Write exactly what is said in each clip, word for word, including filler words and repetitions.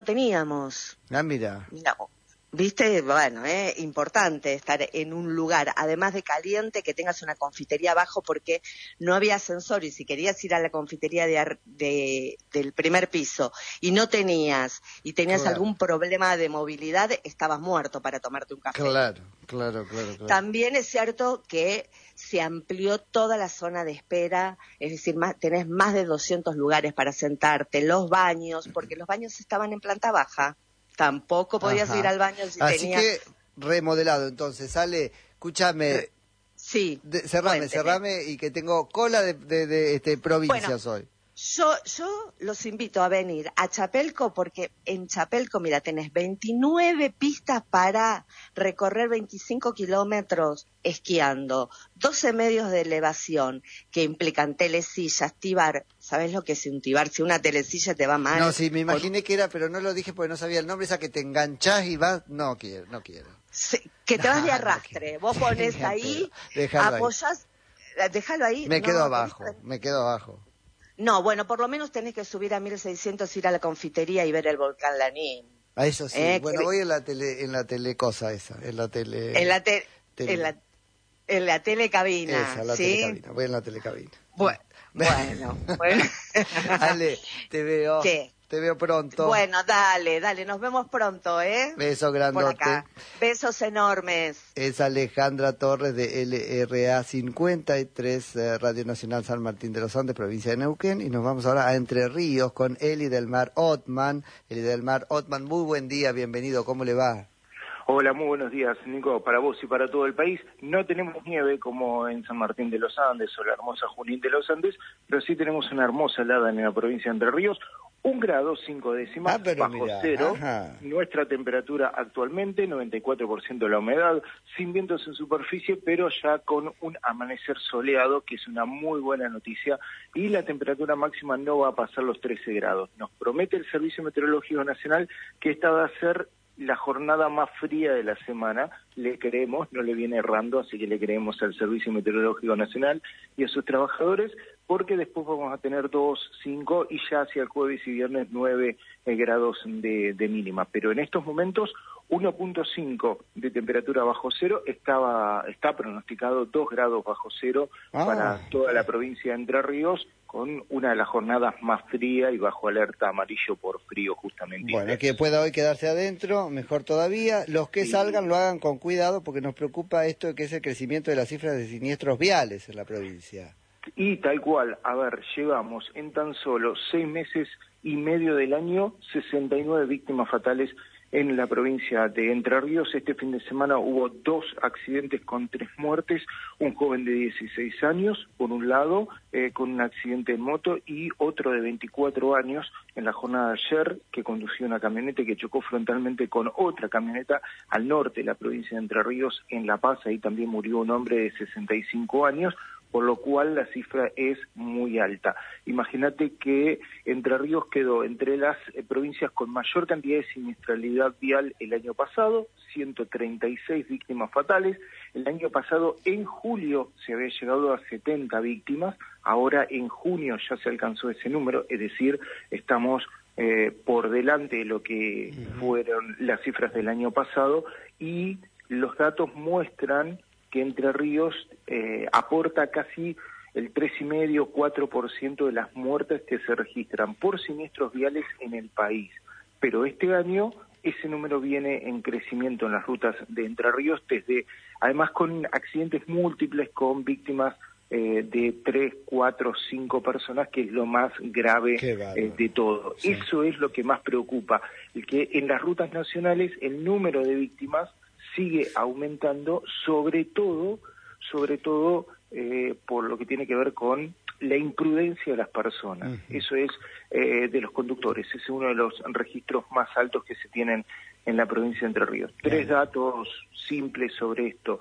teníamos. Ah, mira. Mira, viste, bueno, eh, importante estar en un lugar, además de caliente, que tengas una confitería abajo, porque no había ascensor, y si querías ir a la confitería de, ar- de del primer piso y no tenías, y tenías Claro. algún problema de movilidad, estabas muerto para tomarte un café. Claro, claro, claro, claro. También es cierto que se amplió toda la zona de espera, es decir, más, tenés más de doscientos lugares para sentarte, los baños, porque los baños estaban en planta baja. Tampoco podías Ajá. ir al baño si Así tenías... que remodelado, entonces, sale, escúchame, Sí, de, cerrame, cuénteme. cerrame, y que tengo cola de, de, de este, provincias Bueno, hoy. Yo, yo los invito a venir a Chapelco, porque en Chapelco, mira, tenés veintinueve pistas para recorrer veinticinco kilómetros esquiando, doce medios de elevación que implican telesillas, tibar. ¿Sabés lo que es un tibar? Si una telesilla te va mal... No, sí, me con- imaginé que era, pero no lo dije porque no sabía el nombre, esa que te enganchás y vas, no quiero, no quiero. Sí, que te No, vas de no arrastre. quiero. Vos ponés Ni a ahí, pedo. Dejalo ahí. apoyás, déjalo ahí. Me no, quedo tenés abajo, que- me quedo abajo. No, bueno, por lo menos tenés que subir a mil seiscientos, ir a la confitería y ver el volcán Lanín. A eso sí, Eh, bueno, que- voy en la tele, en la telecosa esa, en la tele... En la, te- tele- en la, en la telecabina, Esa, la ¿sí? telecabina, voy en la telecabina. Bu- bueno, bueno. Ale, te veo, ¿Qué? te veo pronto. Bueno, dale, dale, nos vemos pronto, ¿eh? Beso Por grandote. acá. Besos enormes. Es Alejandra Torres de L R A cincuenta y tres, eh, Radio Nacional San Martín de los Andes, provincia de Neuquén, y nos vamos ahora a Entre Ríos con Eli del Mar Ottman. Eli del Mar Ottman, muy buen día, bienvenido, ¿cómo le va? Hola, muy buenos días, Nico, para vos y para todo el país. No tenemos nieve como en San Martín de los Andes o la hermosa Junín de los Andes, pero sí tenemos una hermosa helada en la provincia de Entre Ríos, un grado cinco décimas Ah, pero bajo mirá, cero. ajá. Nuestra temperatura actualmente, noventa y cuatro por ciento de la humedad, sin vientos en superficie, pero ya con un amanecer soleado, que es una muy buena noticia, y la temperatura máxima no va a pasar los trece grados. Nos promete el Servicio Meteorológico Nacional que esta va a ser la jornada más fría de la semana. Le creemos, no le viene errando, así que le creemos al Servicio Meteorológico Nacional y a sus trabajadores, porque después vamos a tener dos, cinco y ya hacia el jueves y viernes nueve eh, grados de, de mínima. Pero en estos momentos uno punto cinco de temperatura bajo cero, estaba está pronosticado dos grados bajo cero Ah. para toda la provincia de Entre Ríos, con una de las jornadas más frías y bajo alerta amarillo por frío justamente. Bueno, que pueda hoy quedarse adentro, mejor todavía. Los que Sí. salgan lo hagan con cuidado, porque nos preocupa esto de que es el crecimiento de las cifras de siniestros viales en la provincia. Y tal cual, a ver, llevamos en tan solo seis meses y medio del año sesenta y nueve víctimas fatales en la provincia de Entre Ríos. Este fin de semana hubo dos accidentes con tres muertes, un joven de dieciséis años, por un lado, eh, con un accidente en moto, y otro de veinticuatro años en la jornada de ayer, que conducía una camioneta que chocó frontalmente con otra camioneta al norte de la provincia de Entre Ríos, en La Paz. Ahí también murió un hombre de sesenta y cinco años, por lo cual la cifra es muy alta. Imagínate que Entre Ríos quedó entre las eh, provincias con mayor cantidad de siniestralidad vial el año pasado, ciento treinta y seis víctimas fatales. El año pasado, en julio, se había llegado a setenta víctimas, ahora en junio ya se alcanzó ese número, es decir, estamos eh, por delante de lo que fueron las cifras del año pasado, y los datos muestran que Entre Ríos eh, aporta casi el tres coma cinco, cuatro por ciento de las muertes que se registran por siniestros viales en el país. Pero este año ese número viene en crecimiento en las rutas de Entre Ríos, desde además con accidentes múltiples, con víctimas eh, de tres, cuatro, cinco personas, que es lo más grave eh, de todo. Sí. Eso es lo que más preocupa, el que en las rutas nacionales el número de víctimas sigue aumentando, sobre todo, sobre todo eh, por lo que tiene que ver con la imprudencia de las personas. Uh-huh. Eso es eh, de los conductores, ese es uno de los registros más altos que se tienen en la provincia de Entre Ríos. Uh-huh. Tres datos simples sobre esto.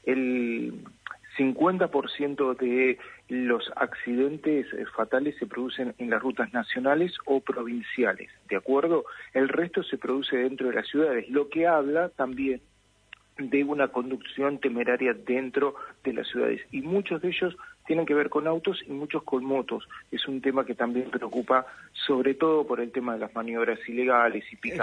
El cincuenta por ciento de los accidentes fatales se producen en las rutas nacionales o provinciales, ¿de acuerdo? El resto se produce dentro de las ciudades, lo que habla también de una conducción temeraria dentro de las ciudades, y muchos de ellos tienen que ver con autos y muchos con motos. Es un tema que también preocupa, sobre todo por el tema de las maniobras ilegales y picadas.